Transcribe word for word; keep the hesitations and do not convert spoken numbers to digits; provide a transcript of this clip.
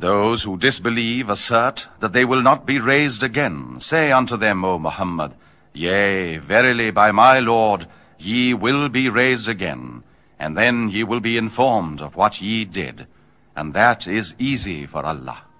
Those who disbelieve assert that they will not be raised again. Say unto them, O Muhammad, Yea, verily, by my Lord, ye will be raised again, and then ye will be informed of what ye did, and that is easy for Allah.